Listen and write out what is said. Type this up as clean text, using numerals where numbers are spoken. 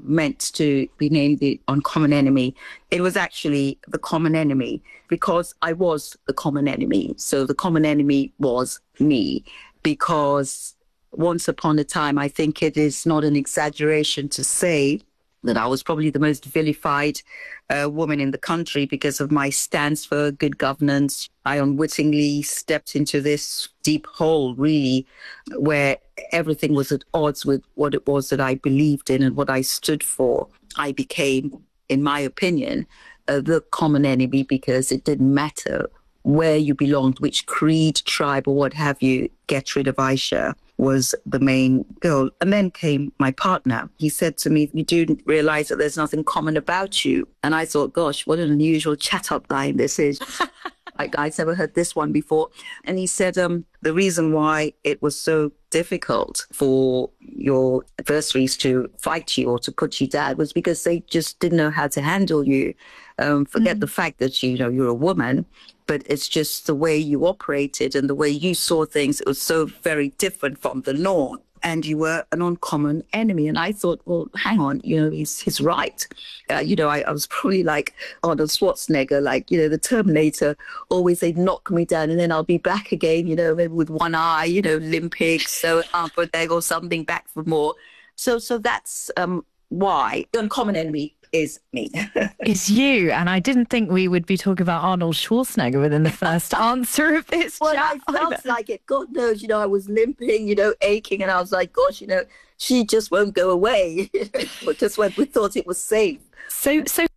meant to be named the uncommon enemy. It was actually the common enemy because I was the common enemy. So the common enemy was me because once upon a time, I think it is not an exaggeration to say that I was probably the most vilified woman in the country because of my stance for good governance. I unwittingly stepped into this deep hole, really, where everything was at odds with what it was that I believed in and what I stood for. I became, in my opinion, the common enemy because it didn't matter where you belonged, which creed, tribe, or what have you. Get rid of Aisha was the main goal. And then came my partner. He said to me, you do realize that there's nothing common about you. And I thought, gosh, what an unusual chat-up line this is. Like, I'd never heard this one before. And he said, the reason why it was so difficult for your adversaries to fight you or to put you down was because they just didn't know how to handle you. Forget the fact that, you're a woman, but it's just the way you operated and the way you saw things. It was so very different from the norm. And you were an uncommon enemy. And I thought, well, hang on, he's right. I was probably like Arnold Schwarzenegger, like, the Terminator, always they'd knock me down and then I'll be back again, maybe with one eye, limping, so up a leg or something, back for more. So that's why the uncommon enemy is me. It's you. And I didn't think we would be talking about Arnold Schwarzenegger within the first answer of this well, chat. I felt like it. God knows, I was limping, aching. And I was like, gosh, she just won't go away. Just when we thought it was safe. So